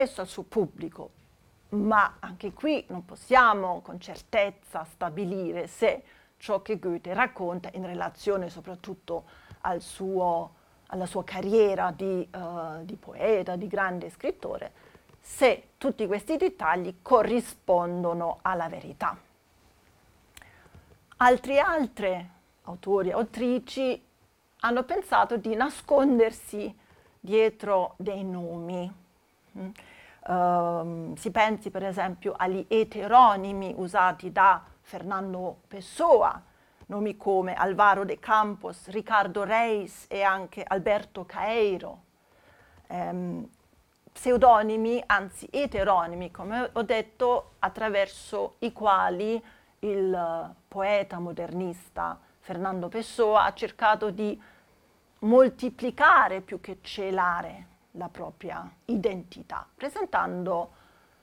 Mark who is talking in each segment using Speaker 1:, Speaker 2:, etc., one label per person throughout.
Speaker 1: al suo pubblico, ma anche qui non possiamo con certezza stabilire se ciò che Goethe racconta in relazione soprattutto alla sua carriera di poeta, di grande scrittore, se tutti questi dettagli corrispondono alla verità. Altri autori e autrici hanno pensato di nascondersi dietro dei nomi. Si pensi per esempio agli eteronimi usati da Fernando Pessoa, nomi come Alvaro de Campos, Ricardo Reis e anche Alberto Caeiro. Pseudonimi, anzi eteronimi, come ho detto, attraverso i quali il poeta modernista Fernando Pessoa ha cercato di moltiplicare più che celare la propria identità, presentando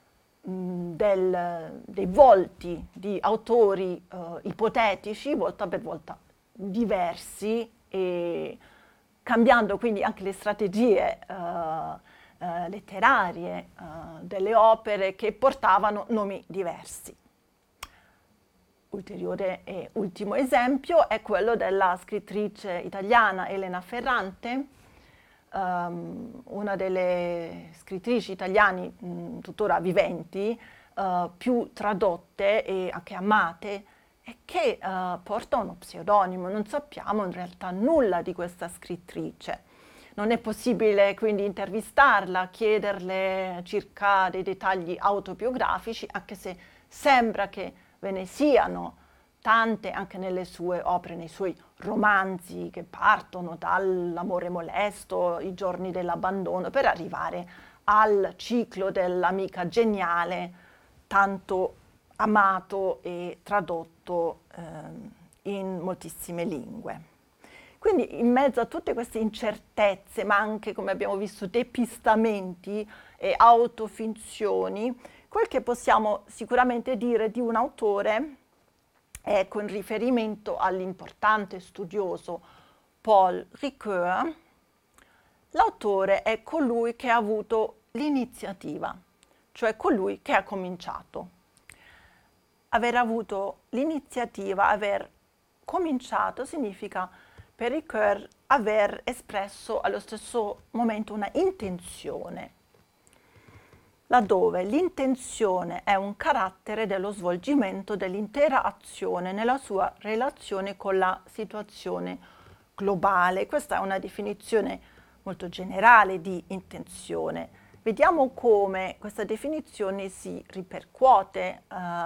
Speaker 1: dei volti di autori ipotetici, volta per volta diversi, e cambiando quindi anche le strategie letterarie delle opere che portavano nomi diversi. Ulteriore e ultimo esempio è quello della scrittrice italiana Elena Ferrante, una delle scrittrici italiane tuttora viventi, più tradotte e anche amate, e che porta uno pseudonimo. Non sappiamo in realtà nulla di questa scrittrice. Non è possibile quindi intervistarla, chiederle circa dei dettagli autobiografici, anche se sembra che ve ne siano tante anche nelle sue opere, nei suoi romanzi che partono dall'amore molesto, i giorni dell'abbandono, per arrivare al ciclo dell'amica geniale, tanto amato e tradotto in moltissime lingue. Quindi in mezzo a tutte queste incertezze, ma anche, come abbiamo visto, depistamenti e autofinzioni, quel che possiamo sicuramente dire di un autore è, con riferimento all'importante studioso Paul Ricoeur, l'autore è colui che ha avuto l'iniziativa, cioè colui che ha cominciato. Aver avuto l'iniziativa, aver cominciato, significa per Ricoeur aver espresso allo stesso momento una intenzione, laddove l'intenzione è un carattere dello svolgimento dell'intera azione nella sua relazione con la situazione globale. Questa è una definizione molto generale di intenzione. Vediamo come questa definizione si ripercuote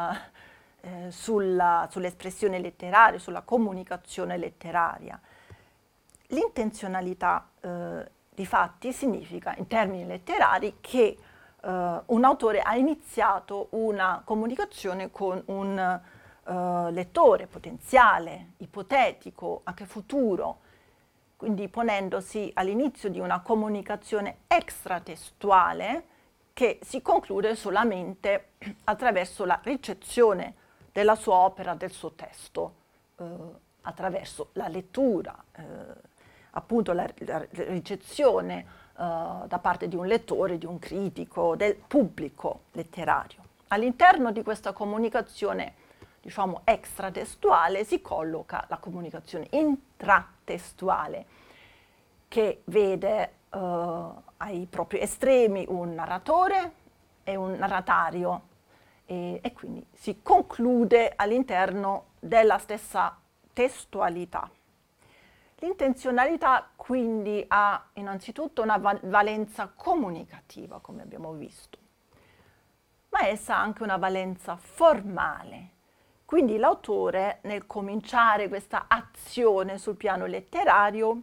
Speaker 1: sull'espressione letteraria, sulla comunicazione letteraria. L'intenzionalità, difatti, significa, in termini letterari, che un autore ha iniziato una comunicazione con un lettore potenziale, ipotetico, anche futuro, quindi ponendosi all'inizio di una comunicazione extratestuale che si conclude solamente attraverso la ricezione della sua opera, del suo testo, attraverso la lettura, appunto la ricezione da parte di un lettore, di un critico, del pubblico letterario. All'interno di questa comunicazione, diciamo, extratestuale si colloca la comunicazione intratestuale, che vede ai propri estremi un narratore e un narratario, e quindi si conclude all'interno della stessa testualità. L'intenzionalità quindi ha innanzitutto una valenza comunicativa, come abbiamo visto, ma essa ha anche una valenza formale. Quindi l'autore, nel cominciare questa azione sul piano letterario,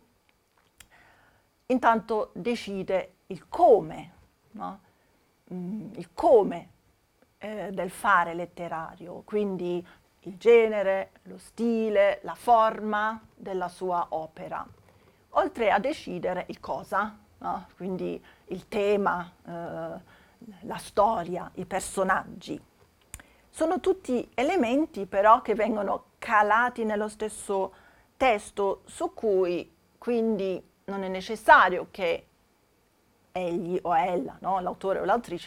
Speaker 1: intanto decide il come, no? Il come del fare letterario, quindi il genere, lo stile, la forma della sua opera, oltre a decidere il cosa, no? Quindi il tema, la storia, i personaggi. Sono tutti elementi però che vengono calati nello stesso testo, su cui quindi non è necessario che egli o ella, no? L'autore o l'autrice